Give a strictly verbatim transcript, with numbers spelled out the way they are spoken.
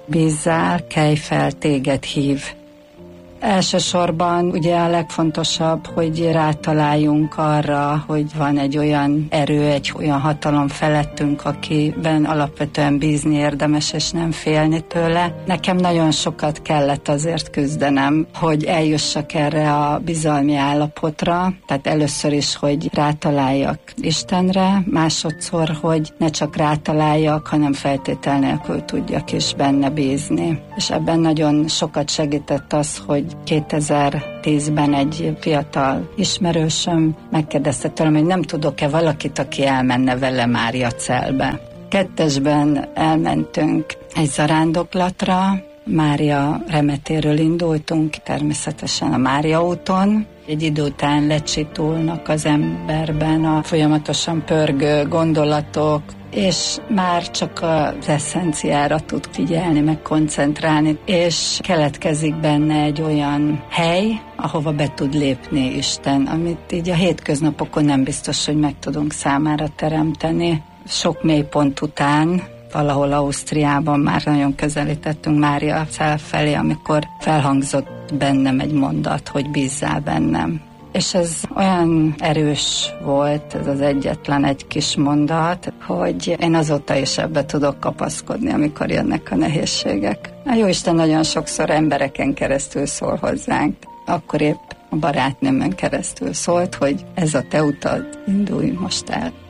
Bízzál, kelj fel, téged hív. Elsősorban ugye a legfontosabb, hogy rátaláljunk arra, hogy van egy olyan erő, egy olyan hatalom felettünk, akiben alapvetően bízni érdemes, és nem félni tőle. Nekem nagyon sokat kellett azért küzdenem, hogy eljussak erre a bizalmi állapotra, tehát először is, hogy rátaláljak Istenre, másodszor, hogy ne csak rátaláljak, hanem feltétel nélkül tudjak is benne bízni. És ebben nagyon sokat segített az, hogy kétezer-tízben egy fiatal ismerősöm megkérdezte tőlem, hogy nem tudok-e valakit, aki elmenne vele Máriacelbe. Kettesben elmentünk egy zarándoklatra, Mária remetéről indultunk, természetesen a Mária úton. Egy idő után lecsitulnak az emberben a folyamatosan pörgő gondolatok, és már csak az eszenciára tud figyelni, meg koncentrálni, és keletkezik benne egy olyan hely, ahova be tud lépni Isten, amit így a hétköznapokon nem biztos, hogy meg tudunk számára teremteni. Sok mélypont után, valahol Ausztriában már nagyon közelítettünk Máriacell felé, amikor felhangzott bennem egy mondat, hogy bízzál bennem. És ez olyan erős volt, ez az egyetlen egy kis mondat, hogy én azóta is ebbe tudok kapaszkodni, amikor jönnek a nehézségek. A Jóisten nagyon sokszor embereken keresztül szól hozzánk. Akkor épp a barátnőmön keresztül szólt, hogy ez a te utad, indulj most el.